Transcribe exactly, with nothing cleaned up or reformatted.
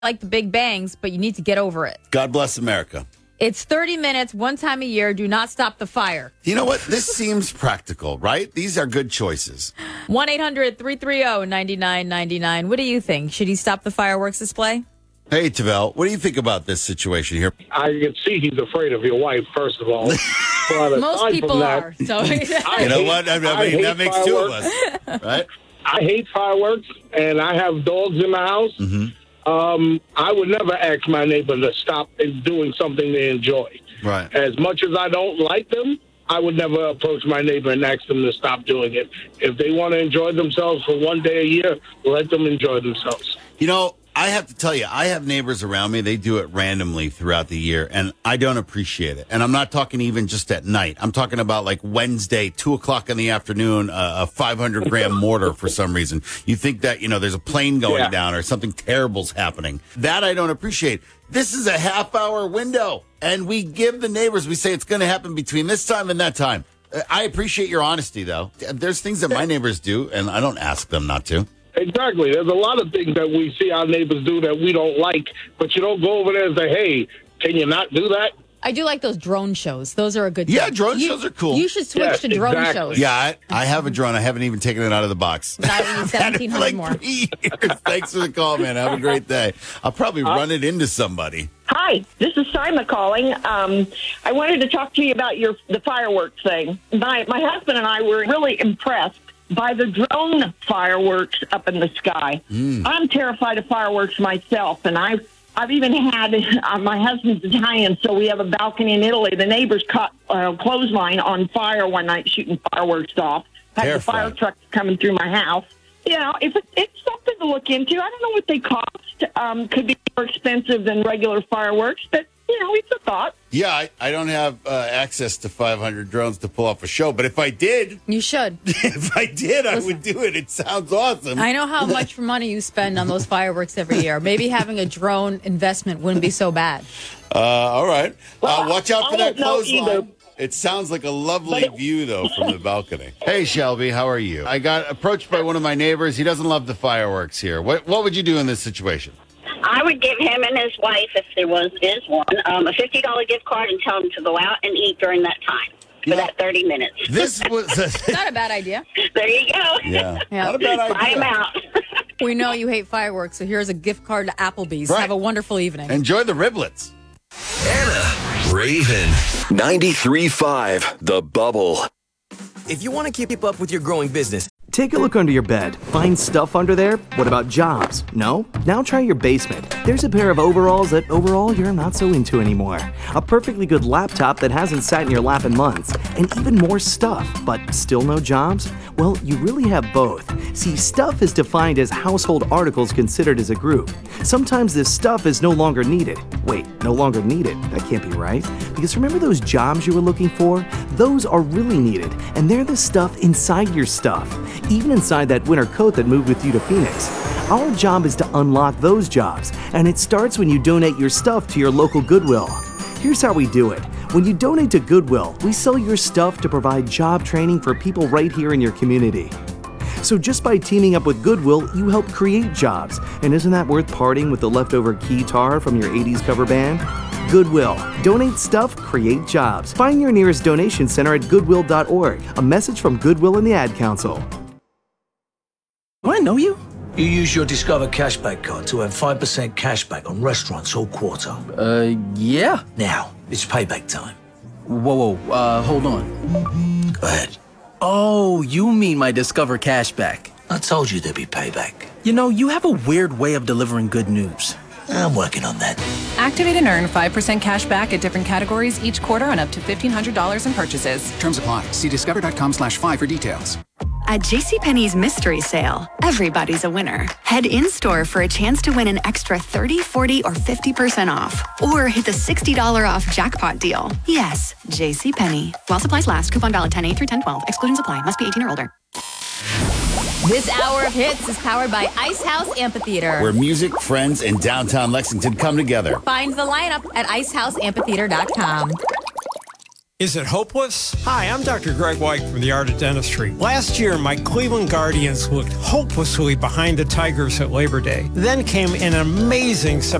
like the big bangs, but you need to get over it. God bless America. It's thirty minutes, one time a year. Do not stop the fire. You know what? This seems practical, right? These are good choices. one eight hundred three three zero nine nine nine nine. What do you think? Should he stop the fireworks display? Hey, Tavel, what do you think about this situation here? I can see he's afraid of your wife, first of all. But Most people that, are. So You know hate, what? I mean, I that makes fireworks. two of us, right? I hate fireworks, and I have dogs in my house. Mm-hmm. Um, I would never ask my neighbor to stop doing something they enjoy. Right. As much as I don't like them, I would never approach my neighbor and ask them to stop doing it. If they want to enjoy themselves for one day a year, let them enjoy themselves. You know, I have to tell you, I have neighbors around me. They do it randomly throughout the year, and I don't appreciate it. And I'm not talking even just at night. I'm talking about like Wednesday, two o'clock in the afternoon, uh, a five hundred gram mortar for some reason. You think that, you know, there's a plane going Yeah. down or something terrible's happening. That I don't appreciate. This is a half hour window, and we give the neighbors, we say it's going to happen between this time and that time. I appreciate your honesty, though. There's things that my neighbors do, and I don't ask them not to. Exactly. There's a lot of things that we see our neighbors do that we don't like, but you don't go over there and say, hey, can you not do that? I do like those drone shows. Those are a good Yeah, thing. drone You- shows are cool. You should switch Yes, to drone exactly. shows. Yeah, I, I have a drone. I haven't even taken it out of the box. Not even I've had it seventeen for hundred like more. three years. Thanks for the call, man. Have a great day. I'll probably run it into somebody. Hi, this is Sima calling. Um, I wanted to talk to you about your the fireworks thing. My my husband and I were really impressed by the drone fireworks up in the sky. Mm. I'm terrified of fireworks myself, and I've I've even had uh, my husband's Italian, so we have a balcony in Italy. The neighbors caught a uh, clothesline on fire one night shooting fireworks off. Had the Terrifying. fire trucks coming through my house. You know, if it, it's something to look into. I don't know what they cost. Um, could be more expensive than regular fireworks, but, you know, it's a thought. Yeah, I, I don't have uh, access to five hundred drones to pull off a show, but if I did, You should. if I did, I Listen. would do it. It sounds awesome. I know how much money you spend on those fireworks every year. Maybe having a drone investment wouldn't be so bad. Uh, all right. Uh, Well, watch out for I that don't know clothesline. either. It sounds like a lovely But it- view, though, from the balcony. Hey, Shelby, how are you? I got approached by one of my neighbors. He doesn't love the fireworks here. What What would you do in this situation? I would give him and his wife, if there was is one, um, a fifty dollars gift card and tell them to go out and eat during that time for Yeah. that thirty minutes. This was Not a bad idea. There you go. yeah, Yeah. not a bad idea. Buy him out. We know you hate fireworks, so here's a gift card to Applebee's. Right. Have a wonderful evening. Enjoy the riblets. Anna Raven. ninety-three point five The Bubble. If you want to keep up with your growing business, Take a look under your bed. Find stuff under there? What about jobs? No? Now try your basement. There's a pair of overalls that overall you're not so into anymore. A perfectly good laptop that hasn't sat in your lap in months. And even more stuff, but still no jobs? Well, you really have both. See, stuff is defined as household articles considered as a group. Sometimes this stuff is no longer needed. Wait, no longer needed? That can't be right. Because remember those jobs you were looking for? Those are really needed, and they're the stuff inside your stuff. Even inside that winter coat that moved with you to Phoenix. Our job is to unlock those jobs, and it starts when you donate your stuff to your local Goodwill. Here's how we do it. When you donate to Goodwill, we sell your stuff to provide job training for people right here in your community. So just by teaming up with Goodwill, you help create jobs. And isn't that worth parting with the leftover keytar from your eighties cover band? Goodwill. Donate stuff, create jobs. Find your nearest donation center at goodwill dot org. A message from Goodwill and the Ad Council. Do I know you? You use your Discover Cashback card to earn five percent cashback on restaurants all quarter. uh, yeah. Now, it's payback time. Whoa, whoa, uh, hold on. Go ahead. Oh, you mean my Discover Cashback. I told you there'd be payback. You know, you have a weird way of delivering good news. I'm working on that. Activate and earn five percent cash back at different categories each quarter on up to fifteen hundred dollars in purchases. Terms apply. See discover.com slash five for details. At JCPenney's Mystery Sale, everybody's a winner. Head in-store for a chance to win an extra thirty, forty, or fifty percent off. Or hit the sixty dollars off jackpot deal. Yes, JCPenney. While supplies last, coupon valid ten eight through ten twelve. Exclusions apply. Must be eighteen or older. This hour of hits is powered by Ice House Amphitheater. Where music, friends, and downtown Lexington come together. Find the lineup at ice house amphitheater dot com. Is it hopeless? Hi, I'm Doctor Greg White from The Art of Dentistry. Last year, my Cleveland Guardians looked hopelessly behind the Tigers at Labor Day. Then came an amazing